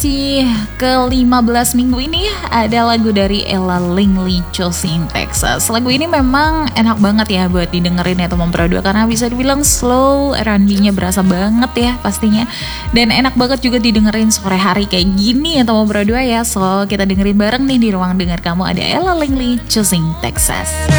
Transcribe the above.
Si ke-15 minggu ini ada lagu dari Ella Langley, Choosing Texas. Lagu ini memang enak banget ya buat didengerin ya teman Pro 2, karena bisa dibilang slow, R&B-nya berasa banget ya pastinya. Dan enak banget juga didengerin sore hari kayak gini ya teman Pro 2 ya. So kita dengerin bareng nih di ruang dengar kamu, ada Ella Langley, Choosing Texas.